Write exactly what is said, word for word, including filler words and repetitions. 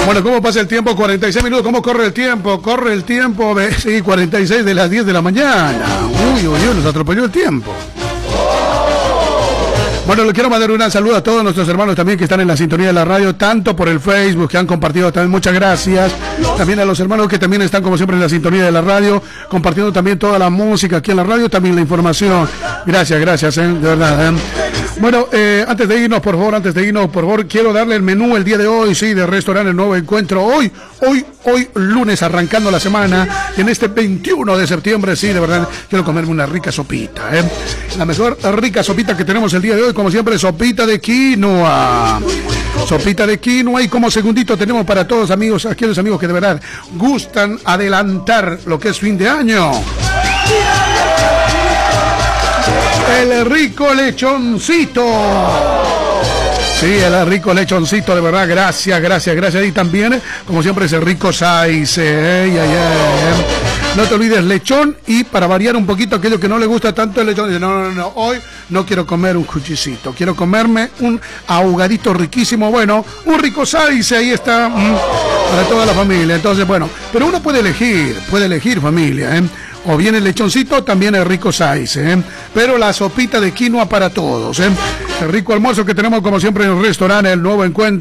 Bueno, ¿cómo pasa el tiempo? cuarenta y seis minutos. ¿Cómo corre el tiempo? Corre el tiempo. Sí, cuarenta y seis de las diez de la mañana. Uy, uy, uy, nos atropelló el tiempo. Bueno, le quiero mandar un gran saludo a todos nuestros hermanos también que están en la sintonía de la radio, tanto por el Facebook, que han compartido también, muchas gracias. También a los hermanos que también están como siempre en la sintonía de la radio, compartiendo también toda la música aquí en la radio, también la información. Gracias, gracias, ¿eh? De verdad. ¿eh? Bueno, eh, antes de irnos, por favor, antes de irnos, por favor, quiero darle el menú el día de hoy, sí, de Restaurante El Nuevo Encuentro. Hoy, hoy, hoy, lunes, arrancando la semana, y en este veintiuno de septiembre, sí, de verdad, quiero comerme una rica sopita, ¿eh? La mejor rica sopita que tenemos el día de hoy, como siempre, sopita de quinoa. Sopita de quinoa, y como segundito tenemos para todos amigos, aquellos amigos que de verdad gustan adelantar lo que es fin de año. El rico lechoncito. Sí, el rico lechoncito, de verdad, gracias, gracias, gracias. Y también, como siempre, ese rico saice. Eh, eh, eh. No te olvides, lechón, y para variar un poquito aquello que no le gusta tanto el lechón, dice, no, no, no, hoy no quiero comer un cuchicito, quiero comerme un ahogadito riquísimo, bueno, un rico saice, ahí está, mm, para toda la familia. Entonces, bueno, pero uno puede elegir, puede elegir familia, ¿eh? O bien el lechoncito, también el rico saice, ¿eh? Pero la sopita de quinoa para todos, ¿eh? El rico almuerzo que tenemos como siempre en el restaurante El Nuevo Encuentro.